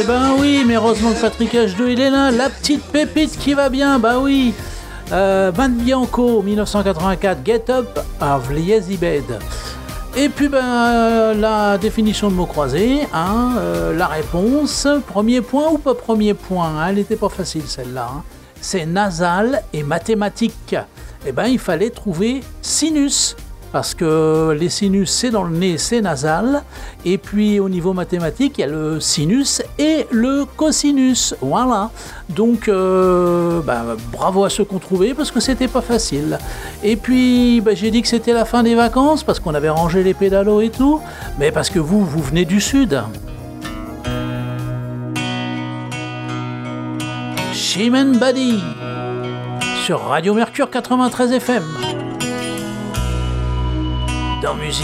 Eh ben oui, mais heureusement que Patrick H2 il est là, la petite pépite qui va bien, bah oui. Van Bianco, 1984, Get Up of Lazy Bed. Et puis la définition de mots croisés, hein, la réponse, premier point ou pas premier point, hein, elle n'était pas facile celle-là. Hein. C'est nasal et mathématique. Eh ben il fallait trouver sinus. Parce que les sinus, c'est dans le nez, c'est nasal. Et puis, au niveau mathématique, il y a le sinus et le cosinus. Voilà. Donc, bravo à ceux qui ont trouvé, parce que c'était pas facile. Et puis, j'ai dit que c'était la fin des vacances, parce qu'on avait rangé les pédalos et tout. Mais parce que vous venez du Sud. Chimène Badi, sur Radio Mercure 93 FM. Dans musique.